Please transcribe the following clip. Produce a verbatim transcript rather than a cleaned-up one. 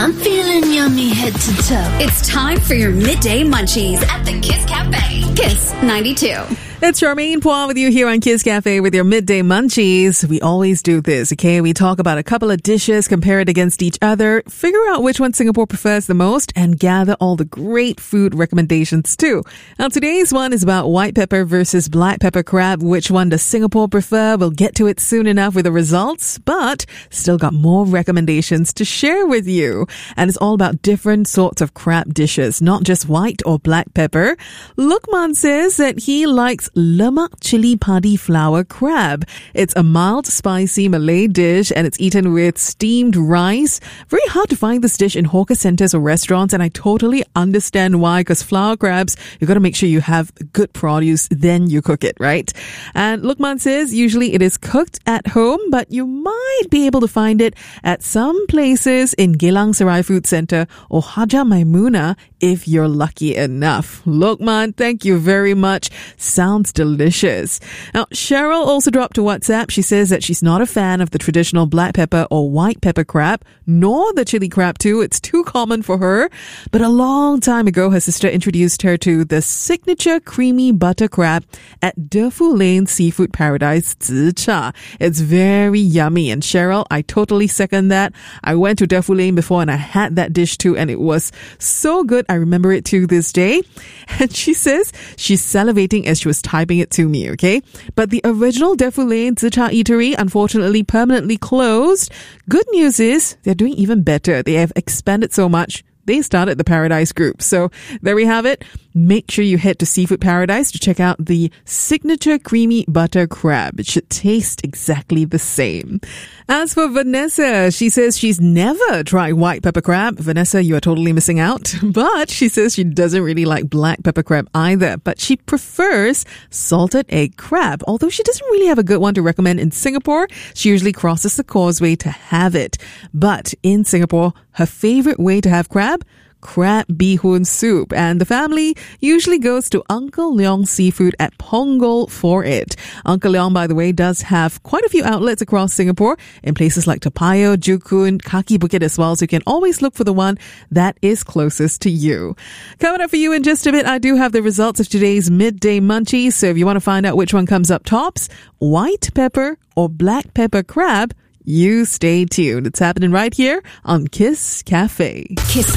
I'm feeling yummy head to toe. It's time for your midday munchies at the Kiss Cafe. Kiss ninety-two. It's Charmaine Pua with you here on Kiss Cafe with your midday munchies. We always do this, okay? We talk about a couple of dishes, compare it against each other, figure out which one Singapore prefers the most, and gather all the great food recommendations too. Now today's one is about white pepper versus black pepper crab. Which one does Singapore prefer? We'll get to it soon enough with the results, but still got more recommendations to share with you. And it's all about different sorts of crab dishes, not just white or black pepper. Lukman says that he likes lemak chili padi flour crab. It's a mild, spicy Malay dish and it's eaten with steamed rice. Very hard to find this dish in hawker centers or restaurants, and I totally understand why, because flour crabs, you got to make sure you have good produce, then you cook it, right? And Lukman says usually it is cooked at home, but you might be able to find it at some places in Geylang Serai Food Center or Haja Maimuna if you're lucky enough. Lukman, thank you very much. Sounds delicious. Now, Cheryl also dropped a WhatsApp. She says that she's not a fan of the traditional black pepper or white pepper crab, nor the chili crab too. It's too common for her. But a long time ago, her sister introduced her to the signature creamy butter crab at Defu Lane Seafood Paradise, Zi Cha. It's very yummy. And Cheryl, I totally second that. I went to Defu Lane before and I had that dish too, and it was so good. I remember it to this day. And she says she's salivating as she was typing it to me, okay? But the original Defu Lane Zi Cha Eatery unfortunately permanently closed. Good news is they're doing even better. They have expanded so much. They started the Paradise Group. So there we have it. Make sure you head to Seafood Paradise to check out the signature creamy butter crab. It should taste exactly the same. As for Vanessa, she says she's never tried white pepper crab. Vanessa, you are totally missing out. But she says she doesn't really like black pepper crab either. But she prefers salted egg crab. Although she doesn't really have a good one to recommend in Singapore, she usually crosses the causeway to have it. But in Singapore, her favorite way to have crab? Crab bee hoon soup, and the family usually goes to Uncle Leong Seafood at Punggol for it. Uncle Leong, by the way, does have quite a few outlets across Singapore in places like Toa Payoh, Joo Koon, Kaki Bukit as well, so you can always look for the one that is closest to you. Coming up for you in just a bit, I do have the results of today's midday munchies, so if you want to find out which one comes up tops, white pepper or black pepper crab, you stay tuned. It's happening right here on Kiss Cafe. Kiss